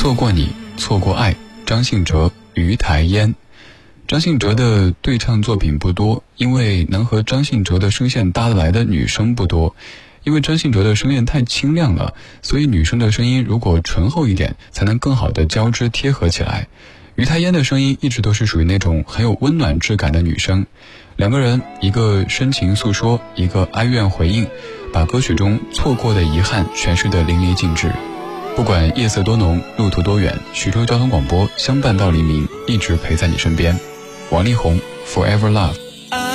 错过你，错过爱，张信哲、于台烟。张信哲的对唱作品不多，因为能和张信哲的声线搭得来的女生不多。因为张信哲的声线太清亮了，所以女生的声音如果醇厚一点，才能更好的交织贴合起来。于台烟的声音一直都是属于那种很有温暖质感的女生。两个人，一个深情诉说，一个哀怨回应，把歌曲中错过的遗憾诠释得淋漓尽致。不管夜色多浓，路途多远，徐州交通广播相伴到黎明，一直陪在你身边。王力宏 Forever Love。